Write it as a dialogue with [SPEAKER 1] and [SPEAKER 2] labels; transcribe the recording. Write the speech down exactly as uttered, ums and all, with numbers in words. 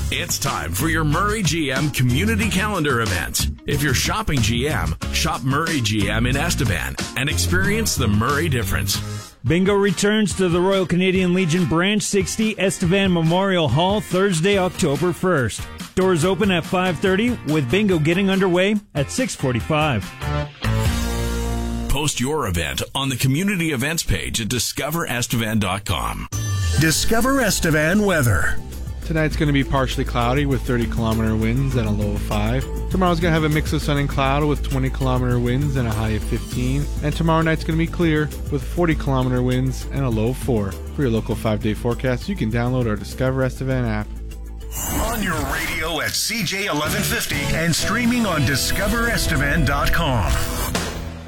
[SPEAKER 1] It's time for your Murray G M Community Calendar event. If you're shopping G M, shop Murray G M in Estevan and experience the Murray difference.
[SPEAKER 2] Bingo returns to the Royal Canadian Legion Branch sixty Estevan Memorial Hall Thursday, October first. Doors open at five thirty with bingo getting underway at six forty-five.
[SPEAKER 1] Post your event on the community events page at discover estevan dot com.
[SPEAKER 3] Discover Estevan weather.
[SPEAKER 4] Tonight's going to be partially cloudy with thirty kilometer winds and a low of five. Tomorrow's going to have a mix of sun and cloud with twenty kilometer winds and a high of fifteen. And tomorrow night's going to be clear with forty kilometer winds and a low of four. For your local five-day forecast, you can download our Discover Estevan app.
[SPEAKER 3] On your radio at C J eleven fifty and streaming on discover estevan dot com.